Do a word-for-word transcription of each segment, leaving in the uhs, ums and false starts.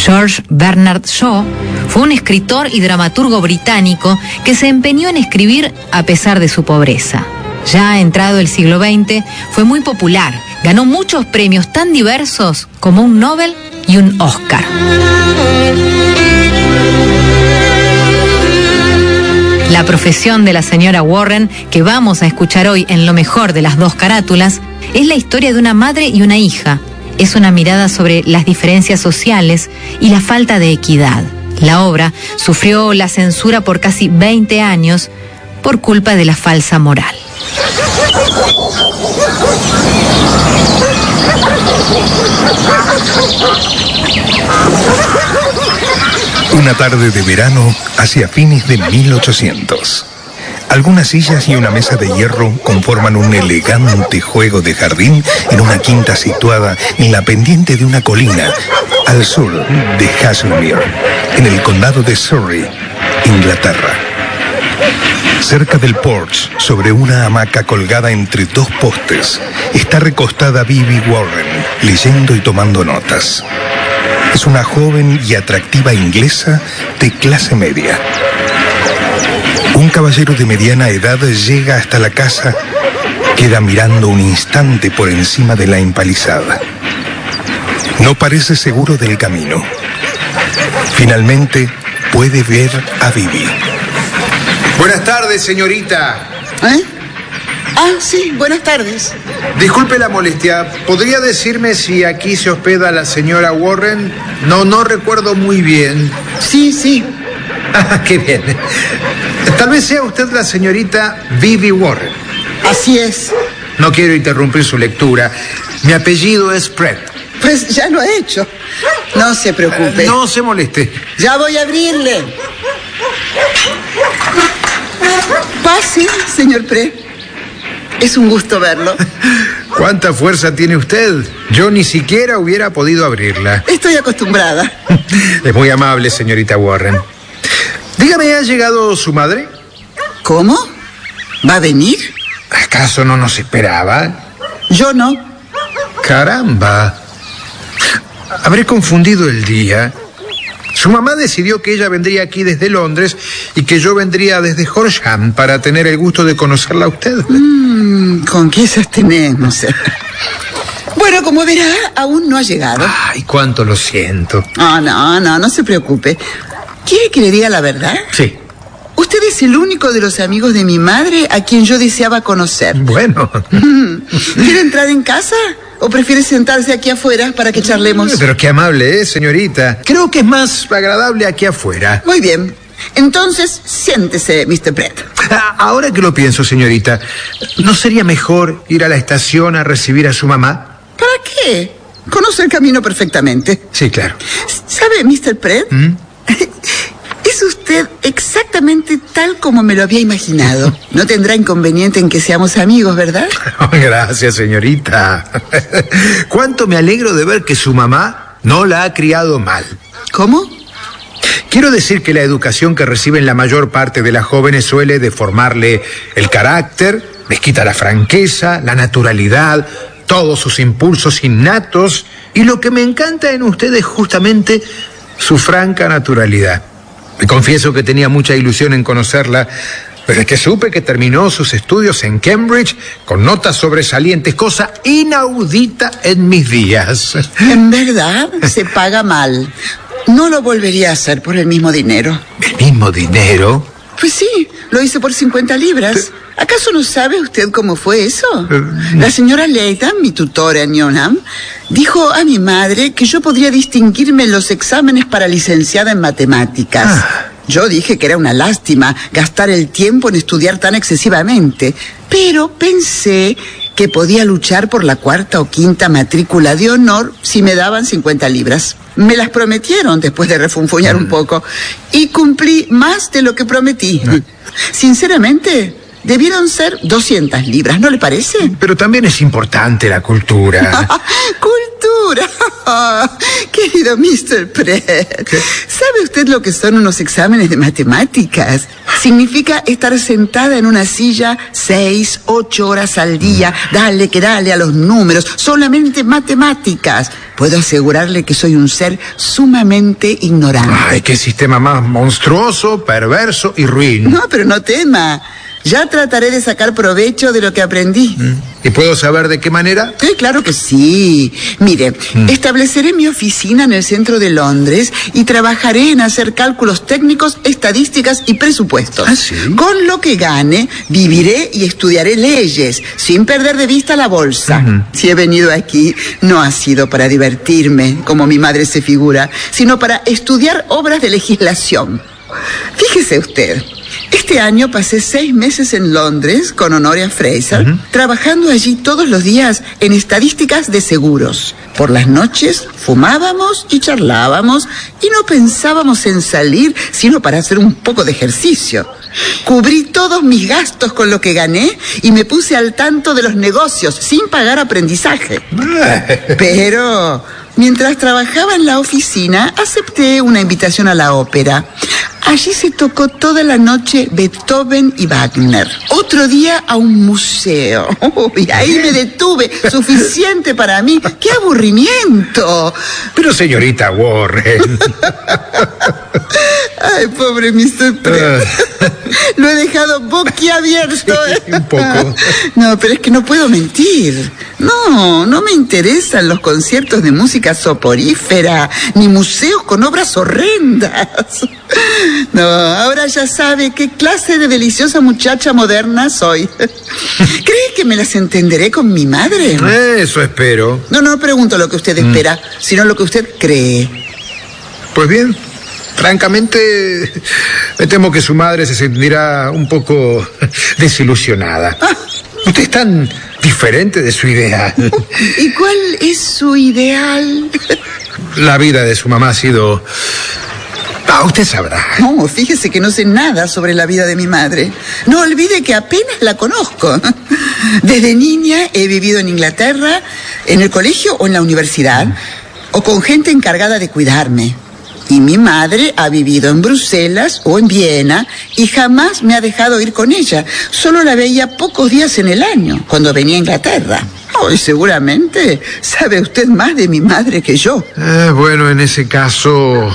George Bernard Shaw fue un escritor y dramaturgo británico que se empeñó en escribir a pesar de su pobreza. Ya entrado el siglo veinte, fue muy popular. Ganó muchos premios tan diversos como un Nobel y un Oscar. La profesión de la señora Warren, que vamos a escuchar hoy en Lo mejor de las dos carátulas, es la historia de una madre y una hija. Es una mirada sobre las diferencias sociales y la falta de equidad. La obra sufrió la censura por casi veinte años por culpa de la falsa moral. Una tarde de verano hacia fines de mil ochocientos. Algunas sillas y una mesa de hierro conforman un elegante juego de jardín en una quinta situada en la pendiente de una colina al sur de Haslemere, en el condado de Surrey, Inglaterra. Cerca del porche, sobre una hamaca colgada entre dos postes, está recostada Bibi Warren, leyendo y tomando notas. Es una joven y atractiva inglesa de clase media. Un caballero de mediana edad llega hasta la casa, queda mirando un instante por encima de la empalizada. No parece seguro del camino. Finalmente puede ver a Bibi. Buenas tardes, señorita. ¿Eh? Ah, sí, buenas tardes. Disculpe la molestia. ¿Podría decirme si aquí se hospeda la señora Warren? No, no recuerdo muy bien. Sí, sí. Ah, qué bien. Tal vez sea usted la señorita Bibi Warren. Así es. No quiero interrumpir su lectura. Mi apellido es Pratt. Pues ya lo he hecho. No se preocupe. Eh, no se moleste. Ya voy a abrirle. Pase, señor Pratt. Es un gusto verlo. ¿Cuánta fuerza tiene usted? Yo ni siquiera hubiera podido abrirla. Estoy acostumbrada. Es muy amable, señorita Warren. Dígame, ¿ha llegado su madre? ¿Cómo? ¿Va a venir? ¿Acaso no nos esperaba? Yo no. Caramba. Habré confundido el día. Su mamá decidió que ella vendría aquí desde Londres y que yo vendría desde Horsham para tener el gusto de conocerla a usted. Mm, ¿con qué esas tenemos? Bueno, como verá, aún no ha llegado. Ay, cuánto lo siento. Oh, no, no, no se preocupe. ¿Quiere que le diga la verdad? Sí. Usted es el único de los amigos de mi madre a quien yo deseaba conocer. Bueno. ¿Quiere entrar en casa? ¿O prefiere sentarse aquí afuera para que charlemos? Pero qué amable, ¿eh, señorita? Creo que es más agradable aquí afuera. Muy bien. Entonces, siéntese, mister Pratt. Ah, ahora que lo pienso, señorita, ¿no sería mejor ir a la estación a recibir a su mamá? ¿Para qué? Conoce el camino perfectamente. Sí, claro. ¿Sabe, mister Pratt? ¿Mm? Es usted exactamente tal como me lo había imaginado. No tendrá inconveniente en que seamos amigos, ¿verdad? Oh, gracias, señorita. Cuánto me alegro de ver que su mamá no la ha criado mal. ¿Cómo? Quiero decir que la educación que reciben la mayor parte de las jóvenes suele deformarle el carácter, les quita la franqueza, la naturalidad, todos sus impulsos innatos, y lo que me encanta en usted es justamente su franca naturalidad. Me confieso que tenía mucha ilusión en conocerla, desde que supe que terminó sus estudios en Cambridge con notas sobresalientes, cosa inaudita en mis días. En verdad, se paga mal. No lo volvería a hacer por el mismo dinero. ¿El mismo dinero? Pues sí, lo hice por cincuenta libras. ¿Acaso no sabe usted cómo fue eso? La señora Leighton, mi tutora en Newnham, dijo a mi madre que yo podría distinguirme en los exámenes para licenciada en matemáticas. Ah. Yo dije que era una lástima gastar el tiempo en estudiar tan excesivamente, pero pensé que podía luchar por la cuarta o quinta matrícula de honor si me daban cincuenta libras. Me las prometieron después de refunfuñar mm. un poco, y cumplí más de lo que prometí. Mm. Sinceramente, debieron ser doscientas libras, ¿no le parece? Pero también es importante la cultura. ¿Cultura? Querido mister Pratt, ¿sabe usted lo que son unos exámenes de matemáticas? Significa estar sentada en una silla seis, ocho horas al día. Dale que dale a los números, solamente matemáticas. puedo asegurarle que soy un ser sumamente ignorante. Ay, qué sistema más monstruoso, perverso y ruin. No, pero no tema. Ya trataré de sacar provecho de lo que aprendí. ¿Y puedo saber de qué manera? Sí, claro que sí. Mire, mm. estableceré mi oficina en el centro de Londres y trabajaré en hacer cálculos técnicos, estadísticas y presupuestos. ¿Ah, sí? Con lo que gane, viviré y estudiaré leyes, sin perder de vista la bolsa. Uh-huh. Si he venido aquí, no ha sido para divertirme, como mi madre se figura, sino para estudiar obras de legislación. Fíjese usted. Este año pasé seis meses en Londres con Honoria Fraser, uh-huh. trabajando allí todos los días en estadísticas de seguros. Por las noches fumábamos y charlábamos y no pensábamos en salir sino para hacer un poco de ejercicio. Cubrí todos mis gastos con lo que gané y me puse al tanto de los negocios sin pagar aprendizaje. Pero mientras trabajaba en la oficina, acepté una invitación a la ópera. Allí se tocó toda la noche Beethoven y Wagner. Otro día a un museo. Oh, y ahí me detuve. Suficiente para mí. ¡Qué aburrimiento! Pero señorita Warren. Ay, pobre mister Pratt. Lo he dejado boquiabierto. Sí, un poco. No, pero es que no puedo mentir. No, no me interesan los conciertos de música soporífera, ni museos con obras horrendas. No, ahora ya sabe qué clase de deliciosa muchacha moderna soy. ¿Cree que me las entenderé con mi madre? Eso espero. No, no pregunto lo que usted espera, mm. sino lo que usted cree. Pues bien, francamente, me temo que su madre se sentirá un poco desilusionada. Ah. Usted es tan diferente de su ideal. ¿Y cuál es su ideal? La vida de su mamá ha sido... Ah, usted sabrá. No, fíjese que no sé nada sobre la vida de mi madre. No olvide que apenas la conozco. Desde niña he vivido en Inglaterra, en el colegio o en la universidad, o con gente encargada de cuidarme. Y mi madre ha vivido en Bruselas o en Viena y jamás me ha dejado ir con ella. Solo la veía pocos días en el año, cuando venía a Inglaterra. Oh, y seguramente sabe usted más de mi madre que yo. Eh, bueno, en ese caso...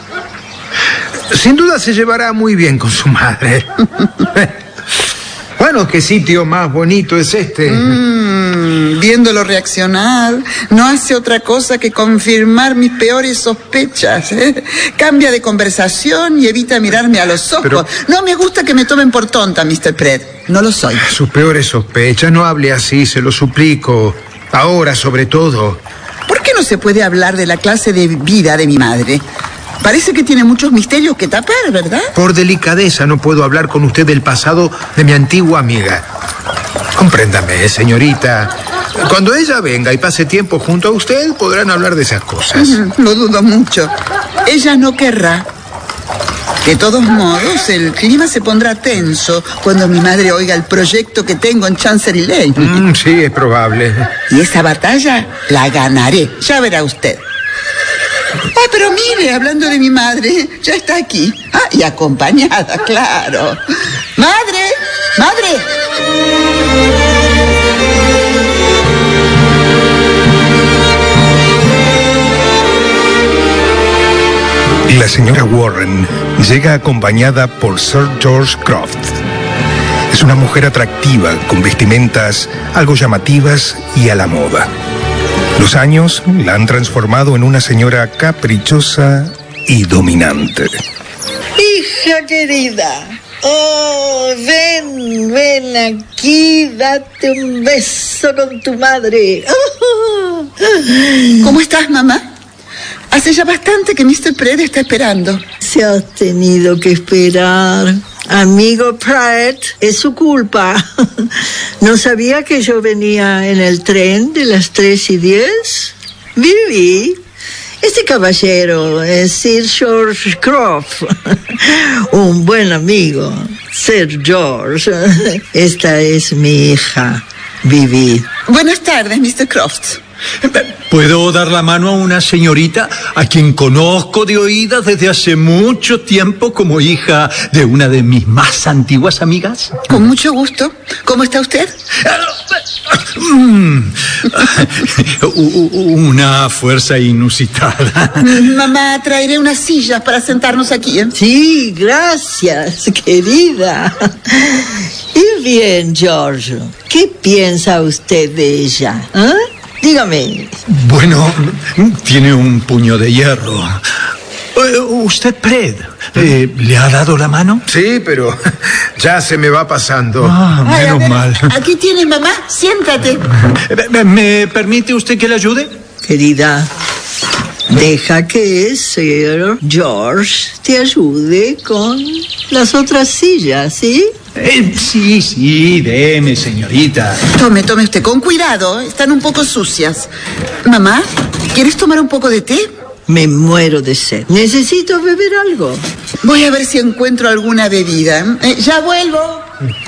Sin duda se llevará muy bien con su madre. Bueno, ¿qué sitio más bonito es este? Mm, viéndolo reaccionar, no hace otra cosa que confirmar mis peores sospechas. ¿eh? Cambia de conversación y evita mirarme a los ojos. Pero... No me gusta que me tomen por tonta, mister Pratt. No lo soy. Sus peores sospechas, no hable así, se lo suplico. Ahora, sobre todo. ¿Por qué no se puede hablar de la clase de vida de mi madre? Parece que tiene muchos misterios que tapar, ¿verdad? Por delicadeza no puedo hablar con usted del pasado de mi antigua amiga. Compréndame, señorita. Cuando ella venga y pase tiempo junto a usted, podrán hablar de esas cosas. Lo dudo mucho. Ella no querrá. De todos modos, el clima se pondrá tenso cuando mi madre oiga el proyecto que tengo en Chancery Lane. Mm, sí, es probable. Y esa batalla la ganaré. Ya verá usted. Ah, pero mire, hablando de mi madre, ya está aquí. Ah, y acompañada, claro. ¡Madre! ¡Madre! La señora Warren llega acompañada por Sir George Croft. Es una mujer atractiva, con vestimentas algo llamativas y a la moda. Los años la han transformado en una señora caprichosa y dominante. Hija querida, oh, ven, ven aquí, date un beso con tu madre. Oh. ¿Cómo estás, mamá? Hace ya bastante que mister Pratt está esperando. Se ha tenido que esperar. Amigo Pratt, es su culpa. ¿No sabía que yo venía en el tren de las tres y diez? Viví. Este caballero es Sir George Croft, un buen amigo. Sir George, esta es mi hija, Vivi. Buenas tardes, mister Croft. ¿Puedo dar la mano a una señorita a quien conozco de oídas desde hace mucho tiempo como hija de una de mis más antiguas amigas? Con mucho gusto. ¿Cómo está usted? Una fuerza inusitada. Mamá, traeré unas sillas para sentarnos aquí, ¿eh? Sí, gracias, querida. Y bien, George, ¿qué piensa usted de ella? ¿Eh? Dígame. Bueno, tiene un puño de hierro. ¿Usted, Pred, eh, le ha dado la mano? Sí, pero ya se me va pasando. Ah, Ay, menos a ver, mal. Aquí tienes, mamá. Siéntate. ¿Me permite usted que le ayude? Querida, deja que Sir George te ayude con las otras sillas, ¿sí? Eh, sí, sí, deme, señorita. Tome, tome usted. Con cuidado. Están un poco sucias. Mamá, ¿quieres tomar un poco de té? Me muero de sed. Necesito beber algo. Voy a ver si encuentro alguna bebida. Eh, ya vuelvo.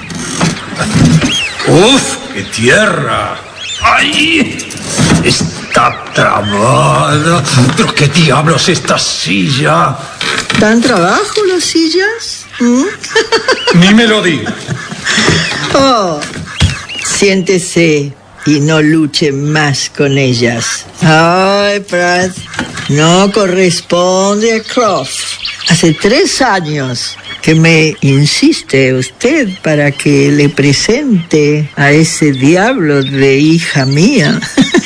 ¡Uf! ¡Qué tierra! ¡Ay! Está trabada. ¿Pero qué diablos esta silla? ¿Dan trabajo las sillas? ¿Mm? Ni me lo diga. Oh, siéntese y no luche más con ellas. Ay, Pratt, no corresponde a Croft. Hace tres años que me insiste usted para que le presente a ese diablo de hija mía.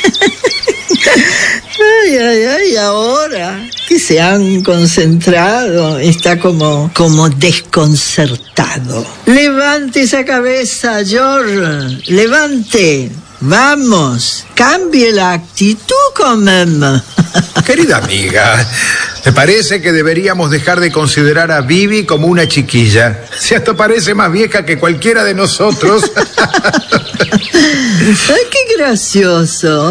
Ay, ay, ay, ahora que se han concentrado, está como, como desconcertado. Levante esa cabeza, George, levante. Vamos, cambie la actitud, quand Querida amiga, ¿te parece que deberíamos dejar de considerar a Vivi como una chiquilla? Si hasta parece más vieja que cualquiera de nosotros. Ay, qué gracioso.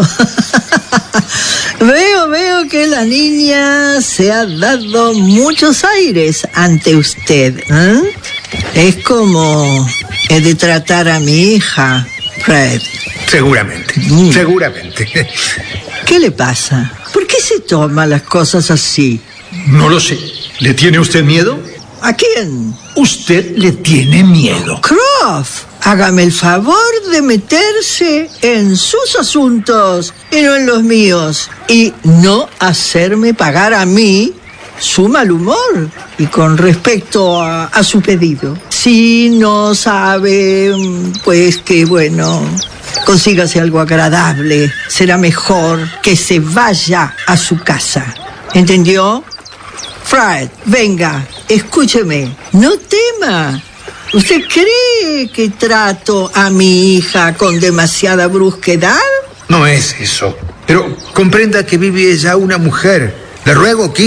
Veo, veo que la niña se ha dado muchos aires ante usted, ¿eh? Es como he de tratar a mi hija, Fred. Seguramente, Mm. seguramente. ¿Qué le pasa? ¿Por qué se toma las cosas así? No lo sé. ¿Le tiene usted miedo? ¿A quién? Usted le tiene miedo. Croft, hágame el favor de meterse en sus asuntos y no en los míos. Y no hacerme pagar a mí su mal humor. Y con respecto a, a su pedido, si no sabe, pues que bueno, consígase algo agradable. Será mejor que se vaya a su casa. ¿Entendió? Fred, venga, escúcheme, no tema. ¿Usted cree que trato a mi hija con demasiada brusquedad? No es eso. Pero comprenda que Vivi es ya una mujer. Le ruego que